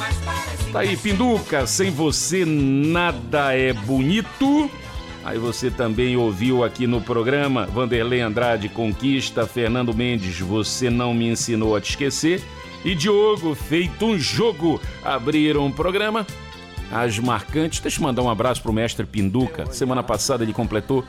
Tá aí, Pinduca, sem você nada é bonito. Aí você também ouviu aqui no programa Vanderlei Andrade, Conquista, Fernando Mendes, Você Não Me Ensinou a Te Esquecer, e Diogo, Feito um Jogo, abriram o programa. As marcantes. Deixa eu mandar um abraço pro mestre Pinduca. Semana passada ele completou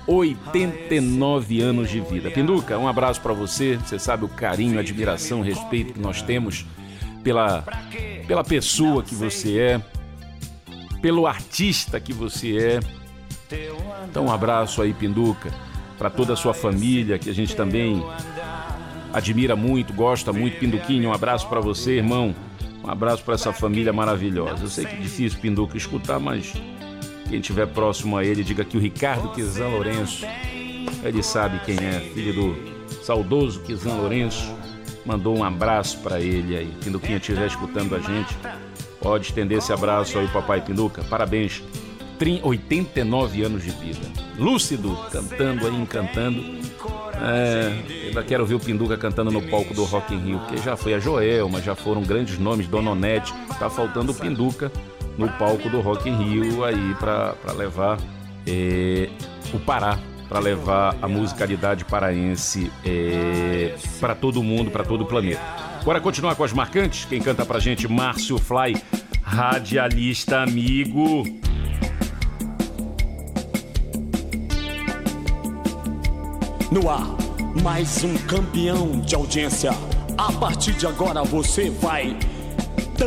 89 anos de vida. Pinduca, um abraço para você. Você sabe o carinho, a admiração, o respeito que nós temos pela pessoa que você é, pelo artista que você é. Então um abraço aí, Pinduca, para toda a sua família, que a gente também admira muito, gosta muito. Pinduquinho, um abraço para você, irmão. Um abraço para essa família maravilhosa. Eu sei que é difícil, Pinduca, escutar, mas quem estiver próximo a ele, diga que o Ricardo Kizan Lourenço, ele sabe quem é, filho do saudoso Kizan Lourenço, mandou um abraço para ele aí. Pinduquinha estiver escutando a gente, pode estender esse abraço aí, papai Pinduca. Parabéns. 89 anos de vida. Lúcido, cantando aí, encantando. Eu quero ver o Pinduca cantando no palco do Rock in Rio, porque já foi a Joelma, já foram grandes nomes, Dona Onete. Tá faltando o Pinduca no palco do Rock in Rio aí para levar o Pará, para levar a musicalidade paraense para todo mundo, para todo o planeta. Bora continuar com as marcantes? Quem canta pra gente? Márcio Fly, radialista amigo. No ar, mais um campeão de audiência. A partir de agora você vai